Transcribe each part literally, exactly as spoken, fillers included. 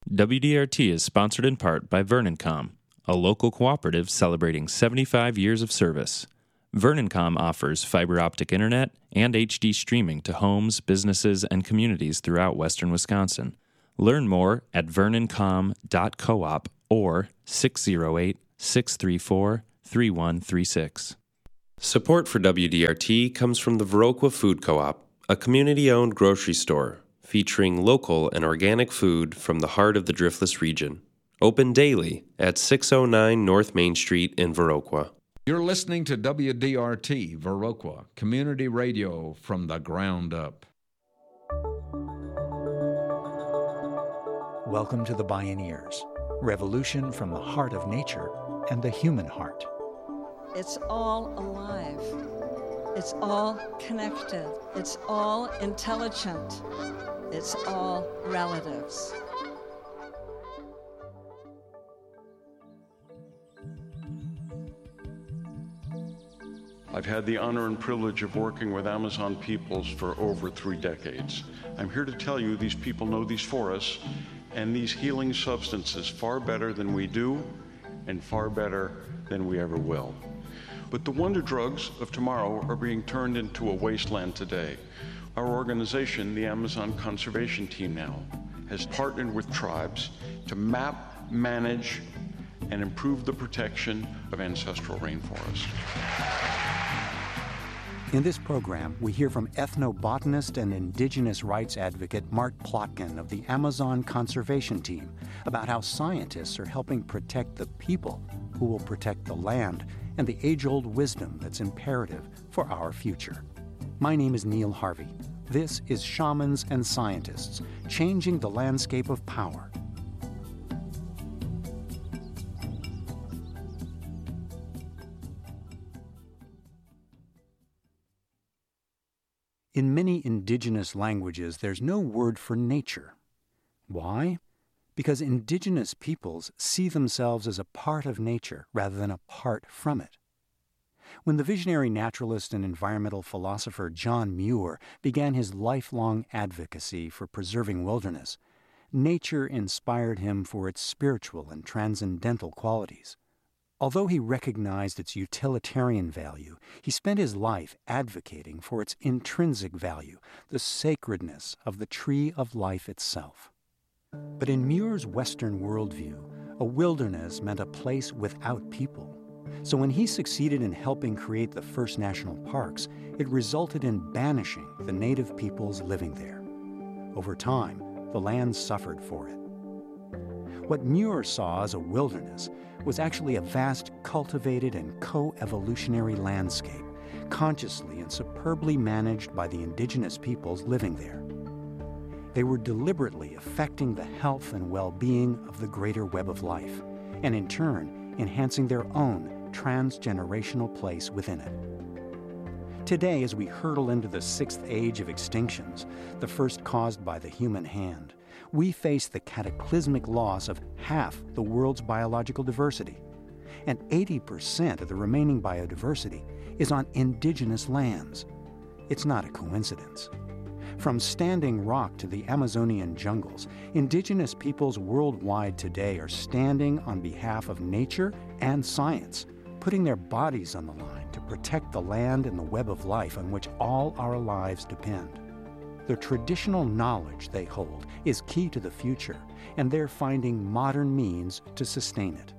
W D R T is sponsored in part by VernonCom, a local cooperative celebrating seventy-five years of service. VernonCom offers fiber optic internet and H D streaming to homes, businesses, and communities throughout western Wisconsin. Learn more at vernoncom dot coop or six oh eight, six three four, three one three six. Support for W D R T comes from the Viroqua Food Co-op, a community-owned grocery store featuring local and organic food from the heart of the Driftless region. Open daily at six oh nine North Main Street in Viroqua. You're listening to W D R T, Viroqua, community radio from the ground up. Welcome to the Bioneers, revolution from the heart of nature and the human heart. It's all alive. It's all connected. It's all intelligent. It's all relatives. I've had the honor and privilege of working with Amazon peoples for over three decades. I'm here to tell you these people know these forests and these healing substances far better than we do and far better than we ever will. But the wonder drugs of tomorrow are being turned into a wasteland today. Our organization, the Amazon Conservation Team now, has partnered with tribes to map, manage, and improve the protection of ancestral rainforests. In this program, we hear from ethnobotanist and indigenous rights advocate Mark Plotkin of the Amazon Conservation Team about how scientists are helping protect the people who will protect the land and the age-old wisdom that's imperative for our future. My name is Neil Harvey. This is Shamans and Scientists, Changing the Landscape of Power. In many indigenous languages, there's no word for nature. Why? Because indigenous peoples see themselves as a part of nature rather than apart from it. When the visionary naturalist and environmental philosopher John Muir began his lifelong advocacy for preserving wilderness, nature inspired him for its spiritual and transcendental qualities. Although he recognized its utilitarian value, he spent his life advocating for its intrinsic value, the sacredness of the tree of life itself. But in Muir's Western worldview, a wilderness meant a place without people. So when he succeeded in helping create the first national parks, it resulted in banishing the native peoples living there. Over time, the land suffered for it. What Muir saw as a wilderness was actually a vast cultivated and co-evolutionary landscape, consciously and superbly managed by the indigenous peoples living there. They were deliberately affecting the health and well-being of the greater web of life, and in turn, enhancing their own transgenerational place within it. Today, as we hurtle into the sixth age of extinctions, the first caused by the human hand, we face the cataclysmic loss of half the world's biological diversity, and eighty percent of the remaining biodiversity is on indigenous lands. It's not a coincidence. From Standing Rock to the Amazonian jungles, indigenous peoples worldwide today are standing on behalf of nature and science, putting their bodies on the line to protect the land and the web of life on which all our lives depend. The traditional knowledge they hold is key to the future, and they're finding modern means to sustain it.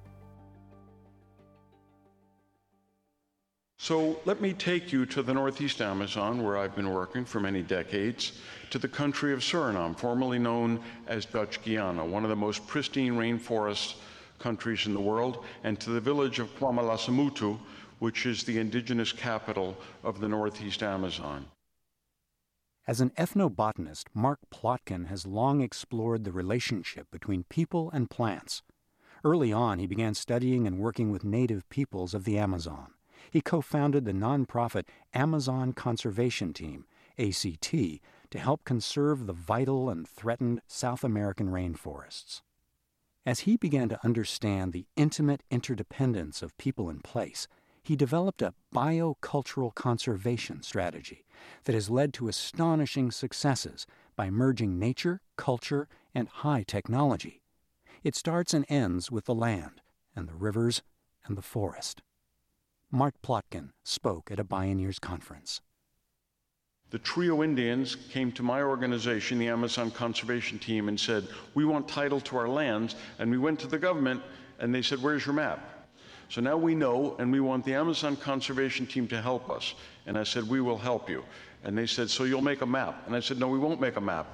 So let me take you to the Northeast Amazon, where I've been working for many decades, to the country of Suriname, formerly known as Dutch Guiana, one of the most pristine rainforest countries in the world, and to the village of Kwamalasemutu, which is the indigenous capital of the Northeast Amazon. As an ethnobotanist, Mark Plotkin has long explored the relationship between people and plants. Early on, he began studying and working with native peoples of the Amazon. He co-founded the nonprofit Amazon Conservation Team, A C T, to help conserve the vital and threatened South American rainforests. As he began to understand the intimate interdependence of people and place, he developed a biocultural conservation strategy that has led to astonishing successes by merging nature, culture, and high technology. It starts and ends with the land, and the rivers, and the forest. Mark Plotkin spoke at a Bioneers conference. The Trio Indians came to my organization, the Amazon Conservation Team, and said, we want title to our lands. And we went to the government, and they said, where's your map? So now we know, and we want the Amazon Conservation Team to help us. And I said, we will help you. And they said, so you'll make a map? And I said, no, we won't make a map.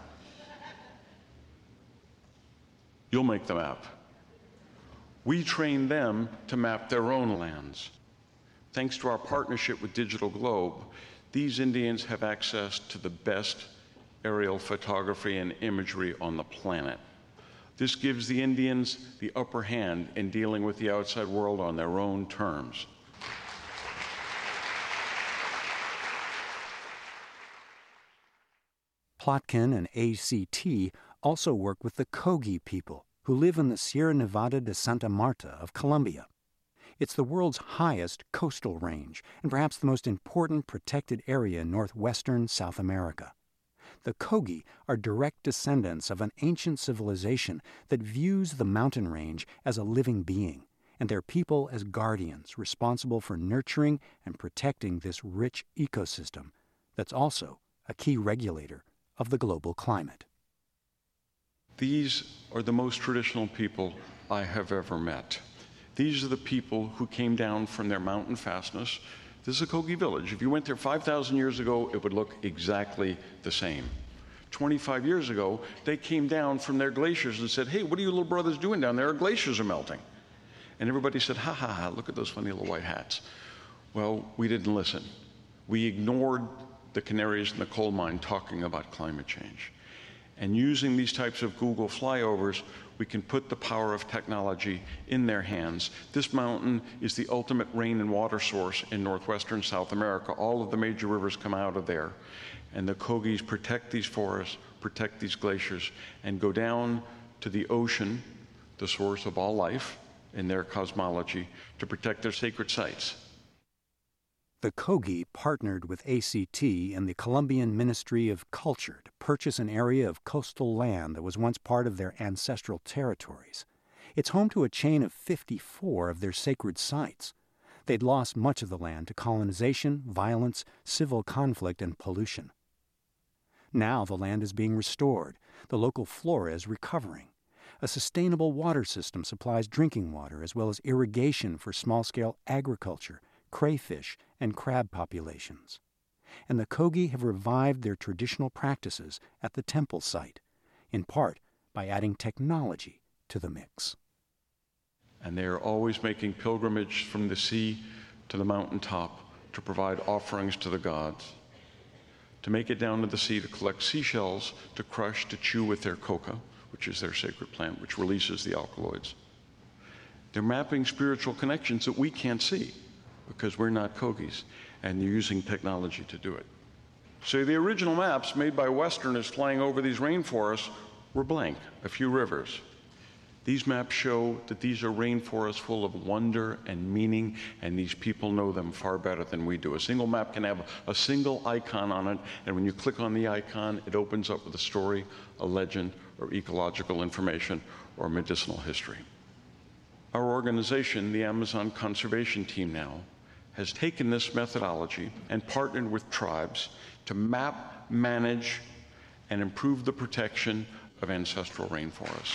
You'll make the map. We train them to map their own lands. Thanks to our partnership with Digital Globe, these Indians have access to the best aerial photography and imagery on the planet. This gives the Indians the upper hand in dealing with the outside world on their own terms. Plotkin and A C T also work with the Kogi people, who live in the Sierra Nevada de Santa Marta of Colombia. It's the world's highest coastal range and perhaps the most important protected area in northwestern South America. The Kogi are direct descendants of an ancient civilization that views the mountain range as a living being, and their people as guardians responsible for nurturing and protecting this rich ecosystem that's also a key regulator of the global climate. These are the most traditional people I have ever met. These are the people who came down from their mountain fastness. This is a Kogi village. If you went there five thousand years ago, it would look exactly the same. twenty-five years ago, they came down from their glaciers and said, hey, what are you little brothers doing down there? Our glaciers are melting. And everybody said, ha, ha, ha, look at those funny little white hats. Well, we didn't listen. We ignored the canaries in the coal mine talking about climate change. And using these types of Google flyovers, we can put the power of technology in their hands. This mountain is the ultimate rain and water source in northwestern South America. All of the major rivers come out of there. And the Kogis protect these forests, protect these glaciers, and go down to the ocean, the source of all life in their cosmology, to protect their sacred sites. The Kogi partnered with A C T and the Colombian Ministry of Culture to purchase an area of coastal land that was once part of their ancestral territories. It's home to a chain of fifty-four of their sacred sites. They'd lost much of the land to colonization, violence, civil conflict, and pollution. Now the land is being restored. The local flora is recovering. A sustainable water system supplies drinking water as well as irrigation for small-scale agriculture, crayfish, and crab populations. And the Kogi have revived their traditional practices at the temple site, in part by adding technology to the mix. And they are always making pilgrimage from the sea to the mountaintop to provide offerings to the gods, to make it down to the sea to collect seashells, to crush, to chew with their coca, which is their sacred plant, which releases the alkaloids. They're mapping spiritual connections that we can't see because we're not Kogis, and they're using technology to do it. So the original maps made by Westerners flying over these rainforests were blank, a few rivers. These maps show that these are rainforests full of wonder and meaning, and these people know them far better than we do. A single map can have a single icon on it, and when you click on the icon, it opens up with a story, a legend, or ecological information, or medicinal history. Our organization, the Amazon Conservation Team now, has taken this methodology and partnered with tribes to map, manage, and improve the protection of ancestral rainforests.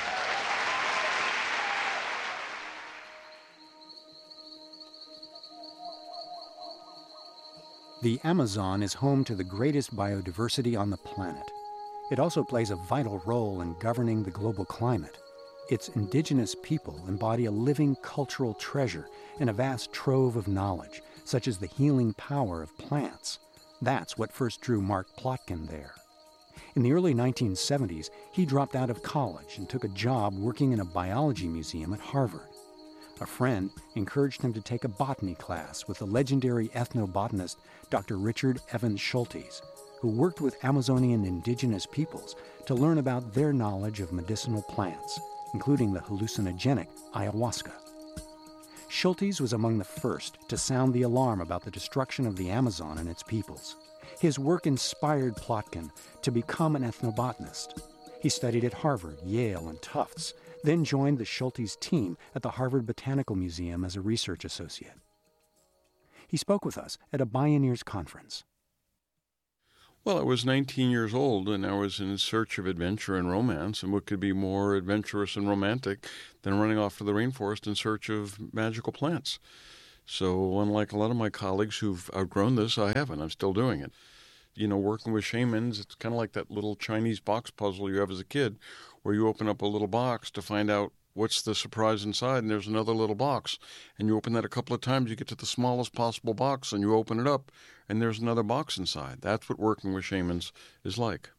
The Amazon is home to the greatest biodiversity on the planet. It also plays a vital role in governing the global climate. Its indigenous people embody a living cultural treasure and a vast trove of knowledge, such as the healing power of plants. That's what first drew Mark Plotkin there. In the early nineteen seventies, he dropped out of college and took a job working in a biology museum at Harvard. A friend encouraged him to take a botany class with the legendary ethnobotanist Doctor Richard Evans Schultes, who worked with Amazonian indigenous peoples to learn about their knowledge of medicinal plants, including the hallucinogenic ayahuasca. Schultes was among the first to sound the alarm about the destruction of the Amazon and its peoples. His work inspired Plotkin to become an ethnobotanist. He studied at Harvard, Yale, and Tufts, then joined the Schultes team at the Harvard Botanical Museum as a research associate. He spoke with us at a Bioneers conference. Well, I was nineteen years old, and I was in search of adventure and romance, and what could be more adventurous and romantic than running off to the rainforest in search of magical plants? So unlike a lot of my colleagues who've outgrown this, I haven't. I'm still doing it. You know, working with shamans, it's kind of like that little Chinese box puzzle you have as a kid, where you open up a little box to find out what's the surprise inside, and there's another little box. And you open that a couple of times, you get to the smallest possible box, and you open it up, and there's another box inside. That's what working with shamans is like.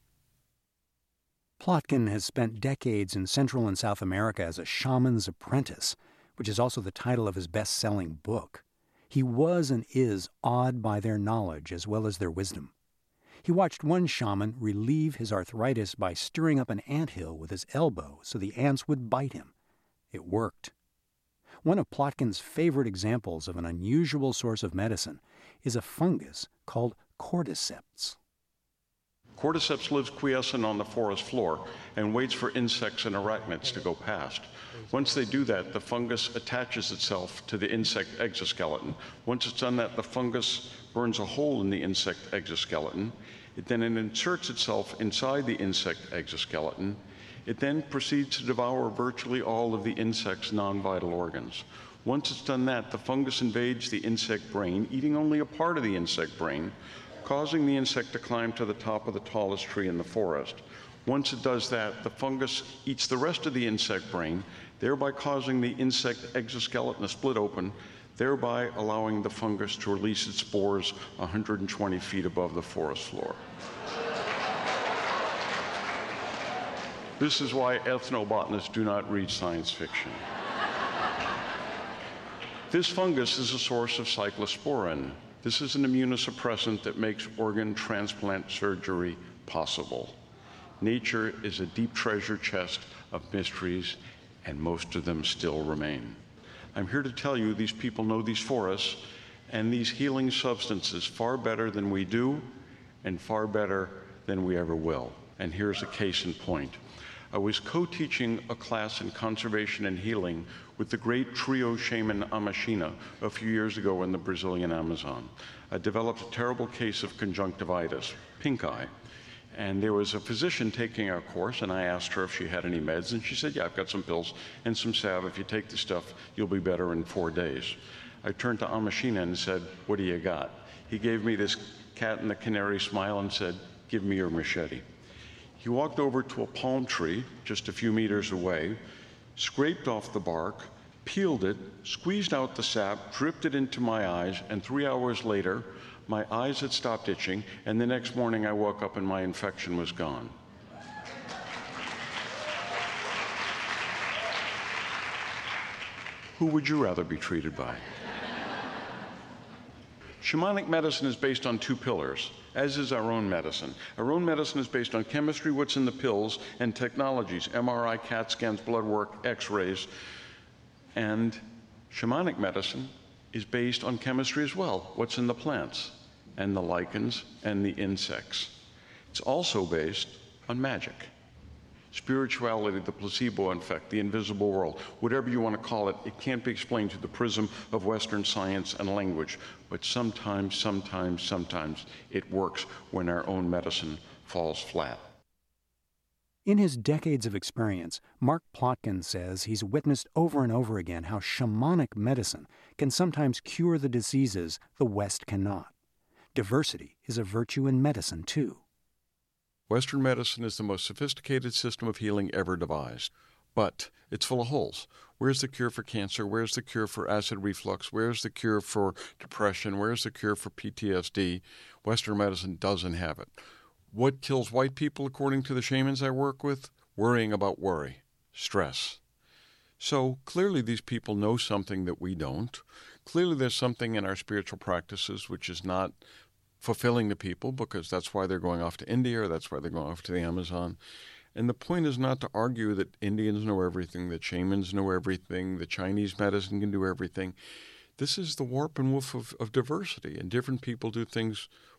Plotkin has spent decades in Central and South America as a shaman's apprentice, which is also the title of his best-selling book. He was and is awed by their knowledge as well as their wisdom. He watched one shaman relieve his arthritis by stirring up an anthill with his elbow so the ants would bite him. It worked. One of Plotkin's favorite examples of an unusual source of medicine is a fungus called cordyceps. Cordyceps lives quiescent on the forest floor and waits for insects and arachnids to go past. Once they do that, the fungus attaches itself to the insect exoskeleton. Once it's done that, the fungus burns a hole in the insect exoskeleton. It then it inserts itself inside the insect exoskeleton. It then proceeds to devour virtually all of the insect's non-vital organs. Once it's done that, the fungus invades the insect brain, eating only a part of the insect brain, causing the insect to climb to the top of the tallest tree in the forest. Once it does that, the fungus eats the rest of the insect brain, thereby causing the insect exoskeleton to split open, thereby allowing the fungus to release its spores one hundred twenty feet above the forest floor. This is why ethnobotanists do not read science fiction. This fungus is a source of cyclosporin. This is an immunosuppressant that makes organ transplant surgery possible. Nature is a deep treasure chest of mysteries, and most of them still remain. I'm here to tell you these people know these forests and these healing substances far better than we do and far better than we ever will. And here's a case in point. I was co-teaching a class in conservation and healing with the great trio shaman Amashina a few years ago in the Brazilian Amazon. I developed a terrible case of conjunctivitis, pink eye. And there was a physician taking our course, and I asked her if she had any meds, and she said, yeah, I've got some pills and some salve. If you take the stuff, you'll be better in four days. I turned to Amashina and said, what do you got? He gave me this cat and the canary smile and said, give me your machete. He walked over to a palm tree just a few meters away, scraped off the bark, peeled it, squeezed out the sap, dripped it into my eyes, and three hours later, my eyes had stopped itching, and the next morning I woke up and my infection was gone. Who would you rather be treated by? Shamanic medicine is based on two pillars, as is our own medicine. Our own medicine is based on chemistry, what's in the pills, and technologies, M R I, CAT scans, blood work, X-rays. And shamanic medicine is based on chemistry as well, what's in the plants, and the lichens, and the insects. It's also based on magic. Spirituality, the placebo effect, the invisible world, whatever you want to call it, it can't be explained through the prism of Western science and language. But sometimes, sometimes, sometimes it works when our own medicine falls flat. In his decades of experience, Mark Plotkin says he's witnessed over and over again how shamanic medicine can sometimes cure the diseases the West cannot. Diversity is a virtue in medicine, too. Western medicine is the most sophisticated system of healing ever devised, but it's full of holes. Where's the cure for cancer? Where's the cure for acid reflux? Where's the cure for depression? Where's the cure for P T S D? Western medicine doesn't have it. What kills white people, according to the shamans I work with? Worrying about worry, stress. So clearly these people know something that we don't. Clearly there's something in our spiritual practices which is not fulfilling the people, because that's why they're going off to India, or that's why they're going off to the Amazon. And the point is not to argue that Indians know everything, that shamans know everything, that Chinese medicine can do everything. This is the warp and woof of, of diversity, and different people do things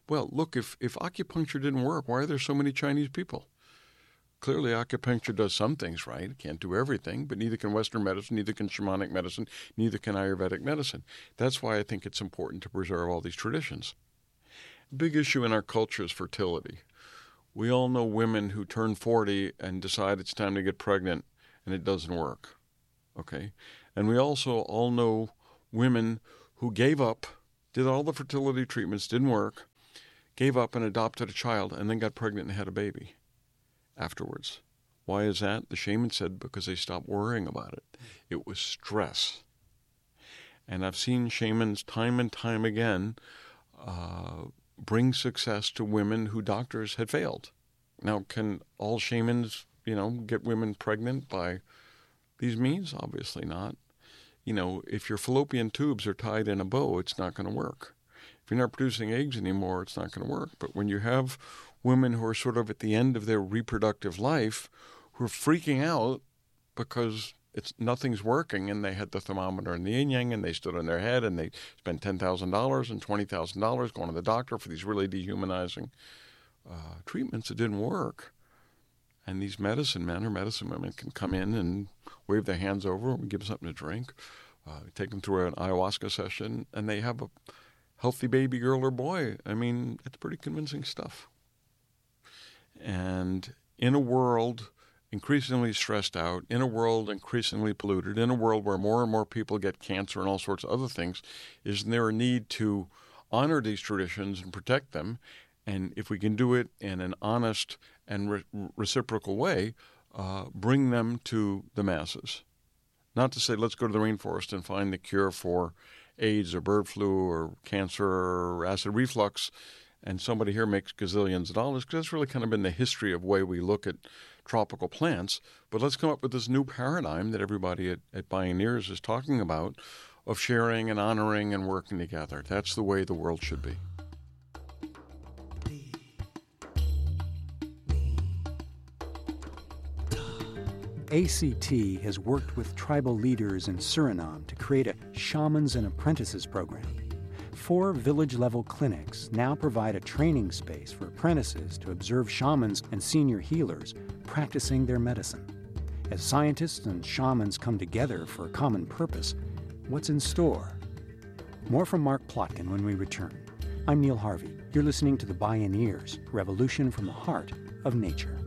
well, look, if, if acupuncture didn't work, why are there so many Chinese people? Clearly, acupuncture does some things right. It can't do everything, but neither can Western medicine, neither can shamanic medicine, neither can Ayurvedic medicine. That's why I think it's important to preserve all these traditions. Big issue in our culture is fertility. We all know women who turn forty and decide it's time to get pregnant, and it doesn't work, okay? And we also all know women who gave up, did all the fertility treatments, didn't work, gave up and adopted a child, and then got pregnant and had a baby afterwards. Why is that? The shaman said because they stopped worrying about it. It was stress. And I've seen shamans time and time again uh, bring success to women who doctors had failed. Now, can all shamans, you know, get women pregnant by these means? Obviously not. You know, if your fallopian tubes are tied in a bow, it's not going to work. If you're not producing eggs anymore, it's not going to work. But when you have women who are sort of at the end of their reproductive life, who are freaking out because it's nothing's working, and they had the thermometer and the yin-yang, and they stood on their head, and they spent ten thousand dollars and twenty thousand dollars going to the doctor for these really dehumanizing uh, treatments, it didn't work. And these medicine men or medicine women can come in and wave their hands over them, give them something to drink, uh, take them through an ayahuasca session, and they have a healthy baby girl or boy. I mean, it's pretty convincing stuff. And in a world increasingly stressed out, in a world increasingly polluted, in a world where more and more people get cancer and all sorts of other things, isn't there a need to honor these traditions and protect them? And if we can do it in an honest and re- reciprocal way, uh, bring them to the masses. Not to say let's go to the rainforest and find the cure for AIDS or bird flu or cancer or acid reflux, and somebody here makes gazillions of dollars, because that's really kind of been the history of the way we look at tropical plants. But let's come up with this new paradigm that everybody at, at Bioneers is talking about, of sharing and honoring and working together. That's the way the world should be. A C T has worked with tribal leaders in Suriname to create a Shamans and Apprentices program. Four village-level clinics now provide a training space for apprentices to observe shamans and senior healers practicing their medicine. As scientists and shamans come together for a common purpose, what's in store? More from Mark Plotkin when we return. I'm Neil Harvey. You're listening to the Bioneers, Revolution from the Heart of Nature.